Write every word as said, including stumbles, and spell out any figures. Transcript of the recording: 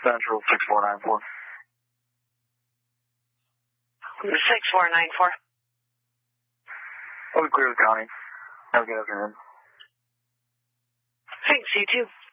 Central six four nine four. six four nine four. I'll be clear the county. Have a good afternoon. Thanks, you too.